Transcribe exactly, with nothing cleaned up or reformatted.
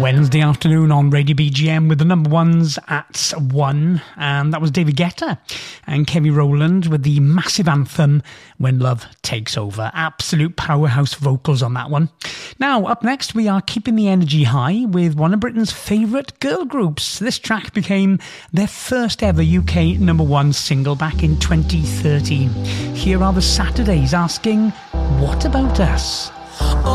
Wednesday afternoon on Radio B G M with the number ones at one, and that was David Guetta and Kevin Rowland with the massive anthem When Love Takes Over. Absolute powerhouse vocals on that one. Now, up next, we are keeping the energy high with one of Britain's favourite girl groups. This track became their first ever U K number one single back in twenty thirteen. Here are the Saturdays asking, what about us?